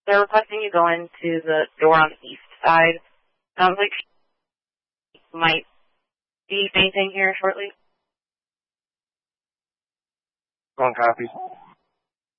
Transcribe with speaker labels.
Speaker 1: they're requesting you go into the door on the east side. Sounds like she might be fainting here shortly.
Speaker 2: Wrong copy.